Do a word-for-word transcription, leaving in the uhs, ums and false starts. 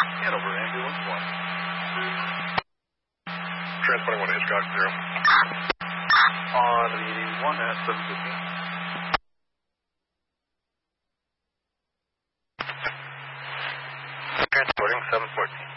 Hanover, ambulance one. Transporting one Hitchcock, zero. On the one at seven fifteen. Transporting seven fourteen.